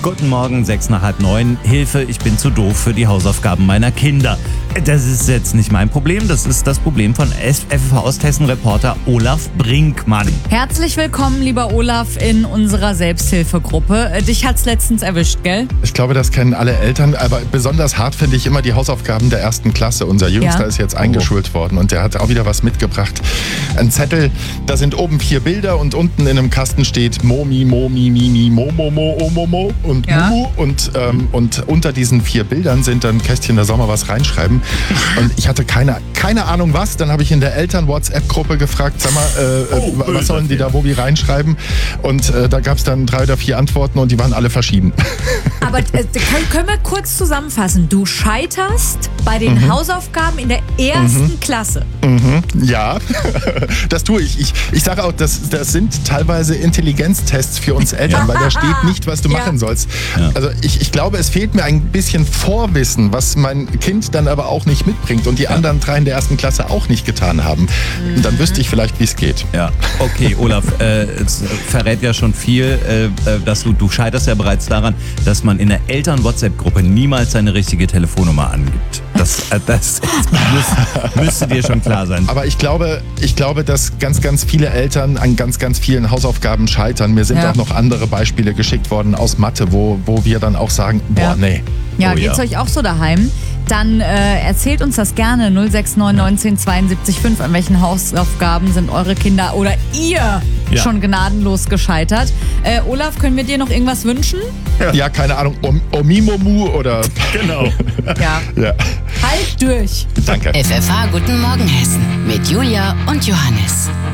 Guten Morgen, 8:06. Hilfe, ich bin zu doof für die Hausaufgaben meiner Kinder. Das ist jetzt nicht mein Problem, das ist das Problem von FV-Osthessen-Reporter Olaf Brinkmann. Herzlich willkommen, lieber Olaf, in unserer Selbsthilfegruppe. Dich hat's letztens erwischt, gell? Ich glaube, das kennen alle Eltern, aber besonders hart finde ich immer die Hausaufgaben der 1. Klasse. Unser Jüngster ist jetzt eingeschult worden und der hat auch wieder was mitgebracht. Ein Zettel, da sind oben 4 Bilder und unten in einem Kasten steht Momi, Momi, Mimi, Momo, Mo, Omomo und Mumu. Und unter diesen 4 Bildern sind dann Kästchen, da soll man was reinschreiben. Und ich hatte keine Ahnung was. Dann habe ich in der Eltern-WhatsApp-Gruppe gefragt, sag mal, was sollen die da wo wie reinschreiben? Und da gab es dann 3 oder 4 Antworten und die waren alle verschieden. Aber können wir kurz zusammenfassen? Du scheiterst bei den Hausaufgaben in der 1. Klasse. Ja, das tue ich. Ich sage auch, das sind teilweise Intelligenztests für uns Eltern, weil da steht nicht, was du machen sollst. Ja. Also ich glaube, es fehlt mir ein bisschen Vorwissen, was mein Kind dann aber auch nicht mitbringt und die anderen 3 in der 1. Klasse auch nicht getan haben. Und dann wüsste ich vielleicht, wie es geht. Ja, okay, Olaf, es verrät ja schon viel, dass du scheiterst ja bereits daran, dass man in der Eltern-WhatsApp-Gruppe niemals seine richtige Telefonnummer angibt. Das müsste dir schon klar sein. Aber ich glaube, dass ganz viele Eltern an ganz vielen Hausaufgaben scheitern. Mir sind auch noch andere Beispiele geschickt worden aus Mathe, wo wir dann auch sagen, nee. Ja, geht's euch auch so daheim? Dann erzählt uns das gerne 069 19 72 5. An welchen Hausaufgaben sind eure Kinder oder ihr schon gnadenlos gescheitert? Olaf, können wir dir noch irgendwas wünschen? Ja, keine Ahnung, Omimomu oder... Genau. Ja. Halt durch! Danke. FFH Guten Morgen Hessen mit Julia und Johannes.